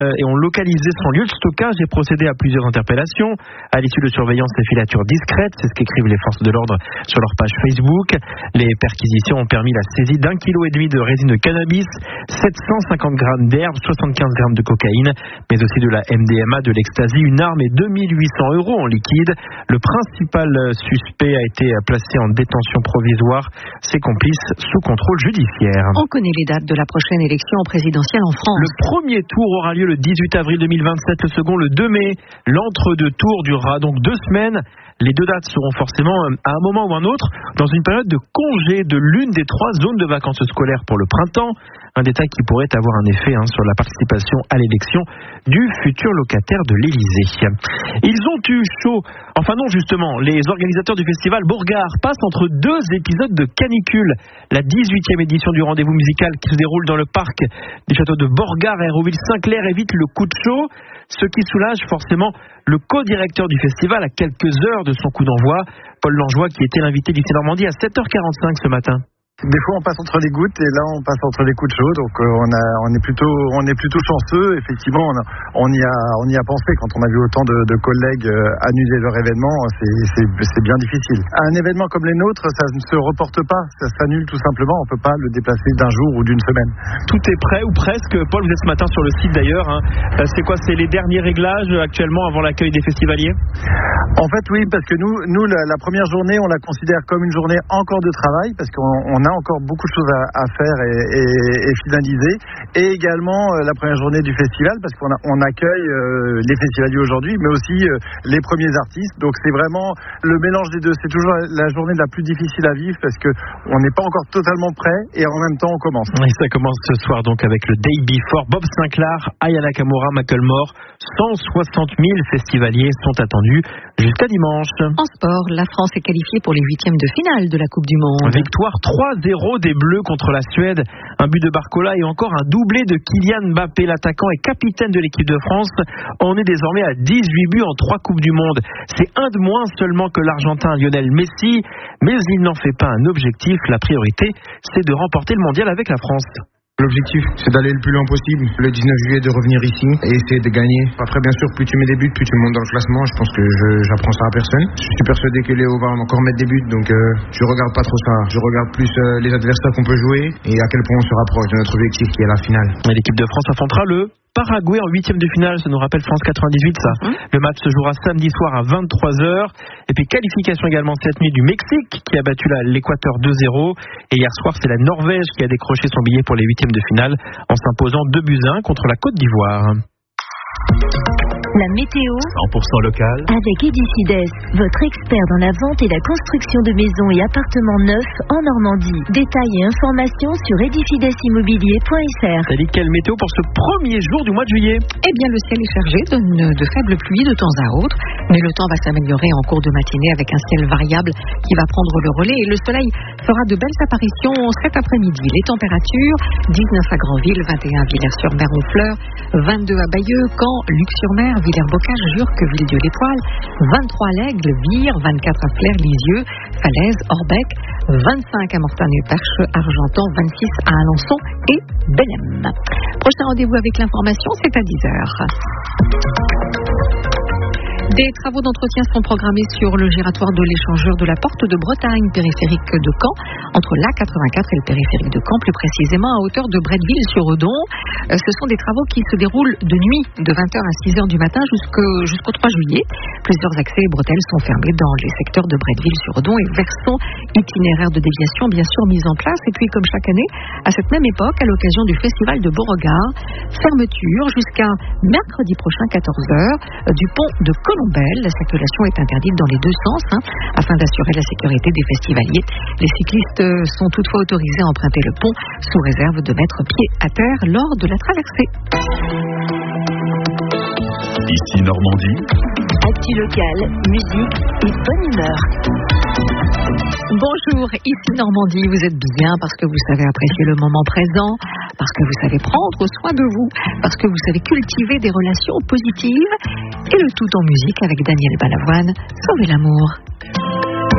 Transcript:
et ont localisé son lieu de stockage et procédé à plusieurs interpellations. À l'issue de surveillance et filatures discrètes, c'est ce qu'écrivent les forces de l'ordre sur leur page Facebook. Les perquisitions ont permis la saisie d'1,5 kg de résine de cannabis, 750 grammes d'herbe, 75 grammes de cocaïne, mais aussi de la MDMA, de l'ecstasy, une arme et 2800 € en liquide. Le principal suspect a été placé en détention provisoire, ses complices sous contrôle judiciaire. On connaît les dates de la prochaine élection présidentielle en France. Le premier tour aura lieu le 18 avril 2027, le second le 2 mai. L'entre-deux tours durera donc 2 semaines. Les deux dates seront forcément, à un moment ou un autre, dans une période de congé de l'une des 3 zones de vacances scolaires pour le printemps. Un détail qui pourrait avoir un effet sur la participation à l'élection du futur locataire de l'Élysée. Ils ont eu chaud. Enfin non, justement, les organisateurs du festival Bourgard passent entre 2 épisodes de canicule. La 18e édition du rendez-vous musical qui se déroule dans le parc du château de Bourgard à Hérouville-Saint-Clair évite le coup de chaud, ce qui soulage forcément le co-directeur du festival à quelques heures de son coup d'envoi, Paul Langeois, qui était l'invité d'ICI Normandie à 7h45 ce matin. Des fois on passe entre les gouttes et là on passe entre les coups de chaud, donc on est plutôt chanceux. Effectivement on y a pensé quand on a vu autant de collègues annuler leur événement. C'est bien difficile. Un événement comme les nôtres, ça ne se reporte pas, ça s'annule tout simplement. On peut pas le déplacer d'un jour ou d'une semaine. Tout est prêt ou presque. Paul, vous êtes ce matin sur le site d'ailleurs. C'est quoi? C'est les derniers réglages actuellement avant l'accueil des festivaliers? En fait oui, parce que nous la première journée on la considère comme une journée encore de travail, parce qu'on a encore beaucoup de choses à faire et finaliser, et également la première journée du festival, parce qu'on accueille les festivaliers aujourd'hui, mais aussi les premiers artistes. Donc c'est vraiment le mélange des deux. C'est toujours la journée la plus difficile à vivre, parce que on n'est pas encore totalement prêt et en même temps on commence. Et ça commence ce soir donc avec le Day Before. Bob Sinclair, Aya Nakamura, Macklemore, 160 000 festivaliers sont attendus jusqu'à dimanche. En sport, la France est qualifiée pour les 8e de finale de la Coupe du Monde. Victoire 3-0 des Bleus contre la Suède. Un but de Barcola et encore un doublé de Kylian Mbappé, l'attaquant et capitaine de l'équipe de France. On est désormais à 18 buts en 3 Coupes du Monde. C'est un de moins seulement que l'Argentin Lionel Messi, mais il n'en fait pas un objectif. La priorité, c'est de remporter le mondial avec la France. L'objectif, c'est d'aller le plus loin possible, le 19 juillet de revenir ici et essayer de gagner. Après, bien sûr, plus tu mets des buts, plus tu montes dans le classement. Je pense que j'apprends ça à personne. Je suis persuadé que Léo va encore mettre des buts, donc je regarde pas trop ça. Je regarde plus les adversaires qu'on peut jouer et à quel point on se rapproche de notre objectif qui est la finale. Et l'équipe de France affrontera le Paraguay en 8e de finale, ça nous rappelle France 98 ça. Le match se jouera samedi soir à 23h. Et puis qualification également cette nuit du Mexique qui a battu l'Équateur 2-0. Et hier soir c'est la Norvège qui a décroché son billet pour les 8e de finale en s'imposant 2-1 contre la Côte d'Ivoire. La météo 100% local avec Edicides, votre expert dans la vente et la construction de maisons et appartements neufs en Normandie. Détails et informations sur edifidessimmobilier.fr. David, quelle météo pour ce premier jour du mois de juillet? Eh bien, le ciel est chargé de faibles pluies de temps à autre, mais le temps va s'améliorer en cours de matinée avec un ciel variable qui va prendre le relais et le soleil fera de belles apparitions cet après-midi. Les températures, 19 à Granville, 21 à Villers-sur-Mer, Honfleur, 22 à Bayeux, Caen, Luc-sur-Mer, Villers-Bocage, Jurques, Villedieu-les-Poils, 23 à l'Aigle, Vire, 24 à Flers, Lisieux, Falaise, Orbec, 25 à Mortagne-Perche, Argentan, 26 à Alençon et Bellem. Prochain rendez-vous avec l'information, c'est à 10h. Des travaux d'entretien sont programmés sur le giratoire de l'échangeur de la Porte de Bretagne, périphérique de Caen, entre l'A84 et le périphérique de Caen, plus précisément à hauteur de Bretteville-sur-Odon. Ce sont des travaux qui se déroulent de nuit, de 20h à 6h du matin jusqu'au 3 juillet. Plusieurs accès et bretelles sont fermés dans les secteurs de Bretteville-sur-Odon et versions itinéraires de déviation bien sûr mis en place. Et puis comme chaque année, à cette même époque, à l'occasion du festival de Beauregard, fermeture jusqu'à mercredi prochain 14h du pont de Colombelle. La circulation est interdite dans les deux sens afin d'assurer la sécurité des festivaliers. Les cyclistes sont toutefois autorisés à emprunter le pont sous réserve de mettre pied à terre lors de la traversée. Ici Normandie. Actu locale, musique et bonne humeur. Bonjour, ici Normandie, vous êtes bien parce que vous savez apprécier le moment présent, parce que vous savez prendre soin de vous, parce que vous savez cultiver des relations positives, et le tout en musique avec Daniel Balavoine, Sauvez l'amour.